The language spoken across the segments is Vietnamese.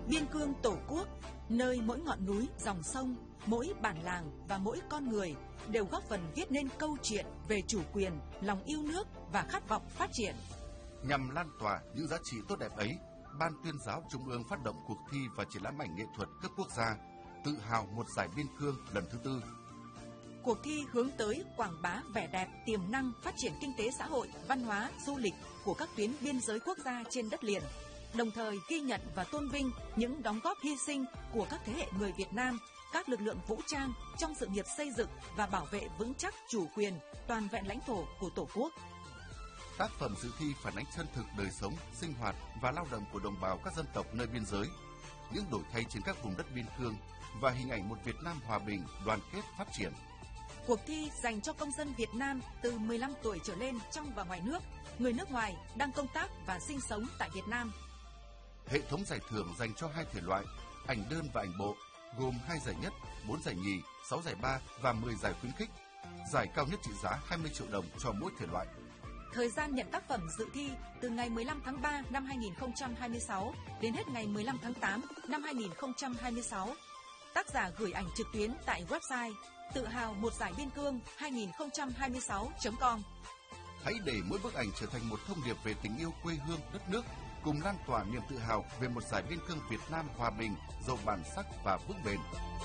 biên cương Tổ quốc, nơi mỗi ngọn núi, dòng sông, mỗi bản làng và mỗi con người đều góp phần viết nên câu chuyện về chủ quyền, lòng yêu nước và khát vọng phát triển. Nhằm lan tỏa những giá trị tốt đẹp ấy, Ban Tuyên giáo Trung ương phát động cuộc thi và triển lãm ảnh nghệ thuật cấp quốc gia Tự hào một giải biên cương lần thứ 4. Cuộc thi hướng tới quảng bá vẻ đẹp, tiềm năng, phát triển kinh tế xã hội, văn hóa, du lịch của các tuyến biên giới quốc gia trên đất liền, đồng thời ghi nhận và tôn vinh những đóng góp hy sinh của các thế hệ người Việt Nam, các lực lượng vũ trang trong sự nghiệp xây dựng và bảo vệ vững chắc chủ quyền, toàn vẹn lãnh thổ của Tổ quốc. Tác phẩm dự thi phản ánh chân thực đời sống, sinh hoạt và lao động của đồng bào các dân tộc nơi biên giới, những đổi thay trên các vùng đất biên cương và hình ảnh một Việt Nam hòa bình, đoàn kết, phát triển. Cuộc thi dành cho công dân Việt Nam từ 15 tuổi trở lên trong và ngoài nước, người nước ngoài đang công tác và sinh sống tại Việt Nam. Hệ thống giải thưởng dành cho 2 thể loại, ảnh đơn và ảnh bộ, gồm 2 giải nhất, 4 giải nhì, 6 giải ba và 10 giải khuyến khích. Giải cao nhất trị giá 20 triệu đồng cho mỗi thể loại. Thời gian nhận tác phẩm dự thi từ ngày 15 tháng 3 năm 2026 đến hết ngày 15 tháng 8 năm 2026. Tác giả gửi ảnh trực tuyến tại website tự hào một giải biên cương 2026.com. Hãy để mỗi bức ảnh trở thành một thông điệp về tình yêu quê hương, đất nước, cùng lan tỏa niềm tự hào về một giải biên cương Việt Nam hòa bình, giàu bản sắc và vững bền.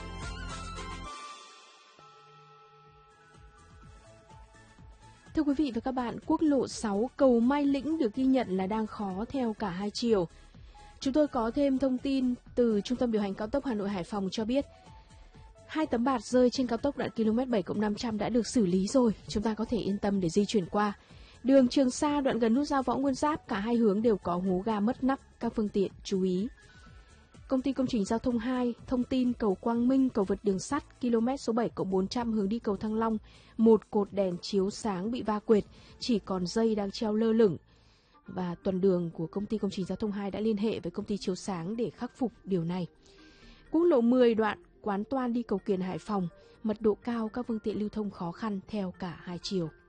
Thưa quý vị và các bạn, quốc lộ 6 cầu Mai Lĩnh được ghi nhận là đang khó theo cả hai chiều. Chúng tôi có thêm thông tin từ Trung tâm điều hành cao tốc Hà Nội - Hải Phòng cho biết 2 tấm bạt rơi trên cao tốc đoạn km 7+500 đã được xử lý rồi, chúng ta có thể yên tâm để di chuyển qua. Đường Trường Sa đoạn gần nút giao Võ Nguyên Giáp cả hai hướng đều có hố ga mất nắp, các phương tiện chú ý. Công ty Công trình Giao thông 2 thông tin cầu Quang Minh, cầu vượt đường sắt km số 7+400 hướng đi cầu Thăng Long, một cột đèn chiếu sáng bị va quệt, chỉ còn dây đang treo lơ lửng. Và tuần đường của Công ty Công trình Giao thông 2 đã liên hệ với công ty chiếu sáng để khắc phục điều này. Quốc lộ 10 đoạn Quán Toan đi cầu Kiền Hải Phòng, mật độ cao, các phương tiện lưu thông khó khăn theo cả hai chiều.